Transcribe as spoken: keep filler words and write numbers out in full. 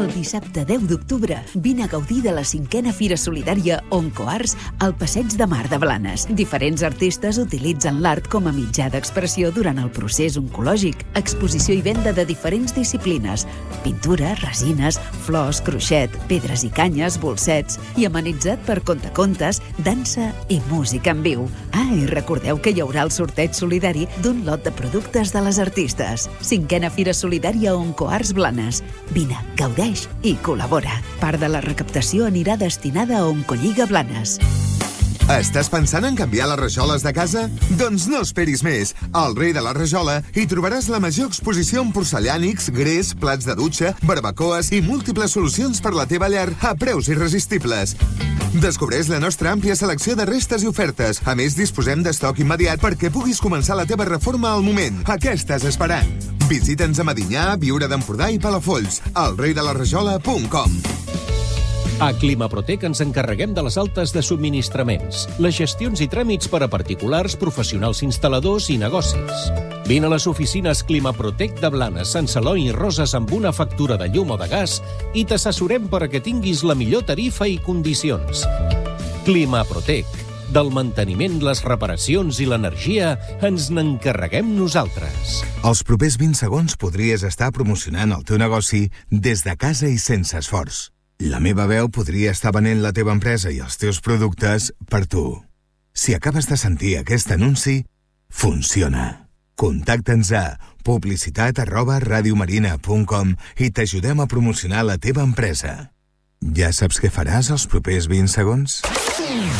El dissabte deu d'octubre vine a gaudir de la cinquena Fira Solidària Oncoarts al Passeig de Mar de Blanes. Diferents artistes utilitzen l'art com a mitjà d'expressió durant el procés oncològic. Exposició i venda de diferents disciplines: pintura, resines, flors, croixet, pedres i canyes, bolsets, i amenitzat per contacontes, dansa i música en viu. Ah, i recordeu que hi haurà el sorteig solidari d'un lot de productes de les artistes. Cinquena Fira Solidària Oncoarts Blanes. Vine, gaudeix i col·labora. Part de la recaptació anirà destinada a Oncolliga Blanes. Estàs pensant en canviar les rajoles de casa? Doncs no esperis més. Al Rei de la Rajola hi trobaràs la major exposició en porcellànics, gres, plats de dutxa, barbacoes i múltiples solucions per la teva llar a preus irresistibles. Descobreix la nostra àmplia selecció de restes i ofertes. A més, disposem d'estoc immediat perquè puguis començar la teva reforma al moment. A què estàs esperant? Visita'ns a Medinyà, Biure d'Empordà i Palafolls. al rei de la rajola punt com. A Climaprotec ens encarreguem de les altes de subministraments, les gestions i tràmits per a particulars, professionals instal·ladors i negocis. Vine a les oficines Climaprotec de Blanes, Sant Celoni i Roses amb una factura de llum o de gas i t'assessorem per a que tinguis la millor tarifa i condicions. Climaprotec. Del manteniment, les reparacions i l'energia ens n'encarreguem nosaltres. Els propers vint segons podries estar promocionant el teu negoci des de casa i sense esforç. La meva veu podria estar venent la teva empresa i els teus productes per tu. Si acabes de sentir aquest anunci, funciona. Contacta'ns a publicitat arroba radiomarina punt com i t'ajudem a promocionar la teva empresa. Ja saps què faràs els propers vint segons?